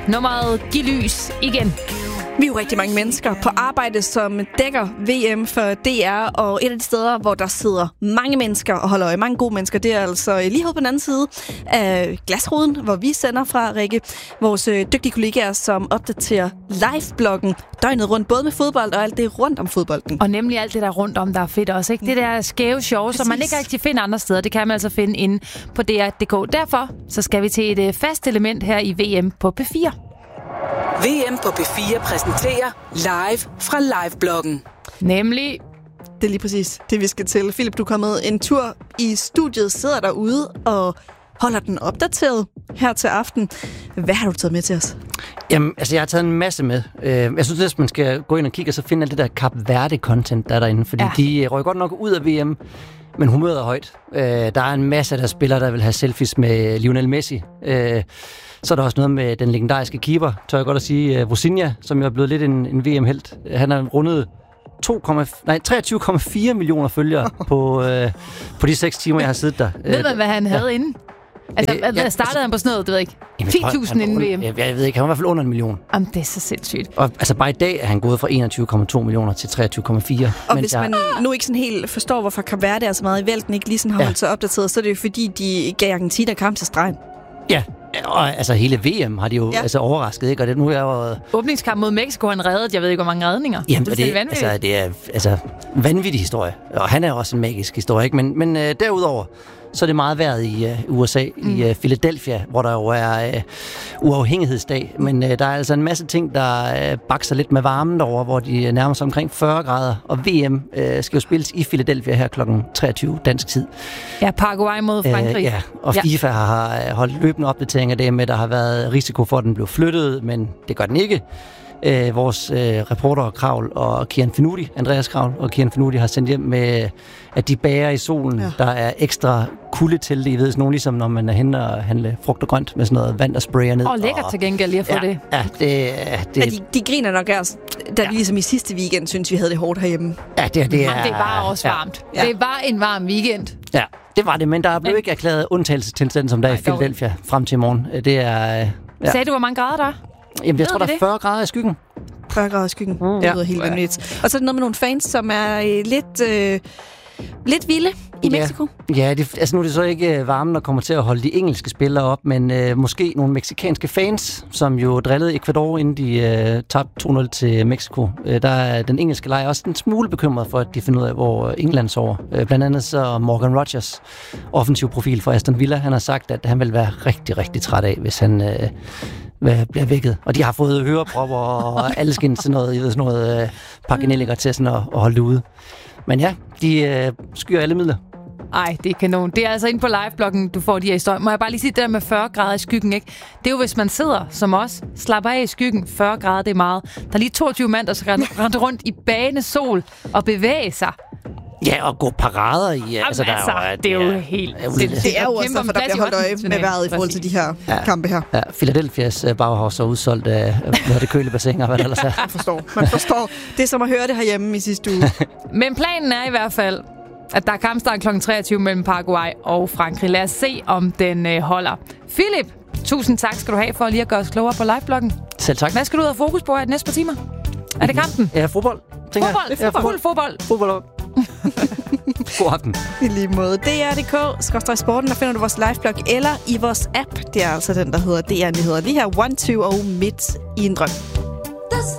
Nummeret Giv lys igen. Vi er jo rigtig mange mennesker på arbejde, som dækker VM for DR, og et af de steder, hvor der sidder mange mennesker og holder øje, mange gode mennesker, det er altså lige herude på den anden side af glasruden, hvor vi sender fra, Rikke. Vores dygtige kollegaer, som opdaterer live-bloggen døgnet rundt, både med fodbold og alt det rundt om fodbolden. Og nemlig alt det der rundt om, der er fedt også, ikke? Det der skæve show, som man ikke rigtig finder andre steder, det kan man altså finde inde på DR.dk. Derfor så skal vi til et fast element her i VM på P4. VM på P4 præsenterer live fra livebloggen. Nemlig... Det er lige præcis det, vi skal til. Philip, du er kommet en tur i studiet, sidder derude og holder den opdateret her til aften. Hvad har du taget med til os? Jamen, altså jeg har taget en masse med. Jeg synes, at man skal gå ind og kigge og så finde alt det der Kap Verde-content, der er derinde. Fordi de røg godt nok ud af VM, men humøret er højt. Der er en masse af der spillere, der vil have selfies med Lionel Messi. Så er der også noget med den legendariske keeper, tør jeg godt at sige, Vozinha, som jo er blevet lidt en VM-helt. Han har rundet 23,4 millioner følgere på de 6 timer, jeg har siddet der. Ved man, hvad han havde inden? Altså, startede han på sådan noget, det ved jeg ikke. 10.000 inden VM. Jeg ved ikke, han var i hvert fald under 1 million. Jamen, det er så sindssygt. Og altså bare i dag er han gået fra 21,2 millioner til 23,4. Og hvis man nu ikke sådan helt forstår, hvorfor Kap Verde er så meget i vælten, ikke lige sådan har holdt sig opdateret, så er det jo fordi, de gav Argentina kamp til stregen. Ja, og altså hele VM har de jo overrasket, ikke? Og det nu er jo... Åbningskamp mod Mexico, han reddet, jeg ved ikke, hvor mange redninger. Jamen, det er vanvittig historie. Og han er også en magisk historie, ikke? Men derudover, så er det meget været i USA, i Philadelphia, hvor der jo er uafhængighedsdag. Men der er altså en masse ting, der bakser lidt med varmen derovre, hvor de nærmer sig omkring 40 grader. Og VM skal jo spilles i Philadelphia her kl. 23 dansk tid. Ja, Paraguay mod Frankrig. Og FIFA har holdt løbende opdateringer af det med, der har været risiko for, at den blev flyttet, men det gør den ikke. Vores reporter Kravl og Kian Fenuti, Andreas Kravl og Kian Fenuti har sendt hjem med, at de bager i solen. Ja. Der er ekstra kulde til det. I ved sådan nogen, ligesom når man er henne og handler frugt og grønt med sådan noget vand, der sprayer ned. Og lækkert til gengæld lige at få det. Ja, de griner nok af os, da vi ligesom i sidste weekend synes vi havde det hårdt herhjemme. Ja, det var også varmt. Ja. Det var en varm weekend. Ja, det var det, men der blev ikke erklæret undtagelsestilstand, som der er i Philadelphia frem til i morgen. Det er... Sagde du, hvor mange grader der er? Jamen, jeg tror, der er 40 grader i skyggen. 40 grader i skyggen. Det lyder helt vanvittigt. Og så er det noget med nogle fans, som er lidt vilde i Mexico. Ja, nu er det så ikke varmen, der kommer til at holde de engelske spillere op, men måske nogle mexikanske fans, som jo drillede Ecuador, inden de tabte 2-0 til Mexico. Der er den engelske lejr også en smule bekymret for, at de finder ud af, hvor England sover. Blandt andet så Morgan Rogers, offensiv profil for Aston Villa, han har sagt, at han vil være rigtig, rigtig træt af, hvis han... bliver vækket. Og de har fået hørepropper og alskens sådan noget paganelliker til sådan at holde det ude. Men ja, de skyer alle midler. Ej, det er kanon. Det er altså inde på livebloggen, du får de her historier. Må jeg bare lige sige det der med 40 grader i skyggen, ikke? Det er jo, hvis man sidder som os, slapper af i skyggen, 40 grader, det er meget. Der er lige 22 mand, der skal rende rundt i bagende sol og bevæge sig. Ja, og gå parader i... det er jo helt... Det er jo også derfor, der bliver holdt øje med vejret i forhold til de her kampe her. Ja, Philadelphias Bauhaus er udsolgt af det kølebassiner, hvad det ellers er. Man forstår. Det er som at høre det herhjemme i sidste uge. Men planen er i hvert fald, at der er kampstart kl. 23 mellem Paraguay og Frankrig. Lad os se, om den holder. Philip, tusind tak skal du have for lige at gøre os klogere på livebloggen. Selv tak. Hvad skal du have fokus på her de næste par timer? Er det kampen? Ja, fodbold. Fodbold. God aften. I lige måde. DR.dk/sporten, der finder du vores liveblog, eller i vores app. Det er altså den, der hedder DR Nyheder. Lige her 1, 2 og midt i en drøm.